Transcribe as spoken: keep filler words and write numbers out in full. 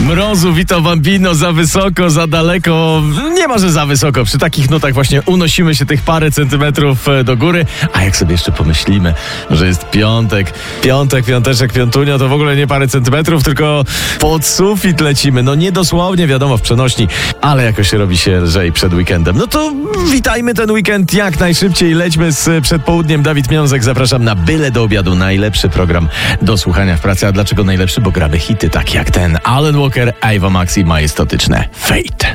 Mrozu, Vito Bambino, za wysoko, za daleko. Nie ma, że za wysoko. Przy takich nutach właśnie unosimy się tych parę centymetrów do góry. A jak sobie jeszcze pomyślimy, że jest piątek, piątek, piąteczek, piątunio, to w ogóle nie parę centymetrów, tylko pod sufit lecimy. No nie dosłownie, wiadomo, w przenośni, ale jakoś robi się lżej przed weekendem. No to witajmy ten weekend jak najszybciej. Lećmy z przedpołudniem. Dawid Miązek, zapraszam na Byle do obiadu. Najlepszy program do słuchania w pracy. A dlaczego najlepszy? Bo gramy hity takie jak ten Alan Walker, Ava Max i majestatyczne Fate.